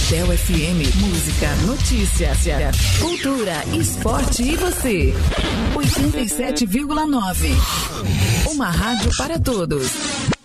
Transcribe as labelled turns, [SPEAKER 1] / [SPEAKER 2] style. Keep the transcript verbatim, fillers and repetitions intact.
[SPEAKER 1] Del F M, música, notícia, cultura, esporte e você. oitenta e sete vírgula nove. Uma rádio para todos.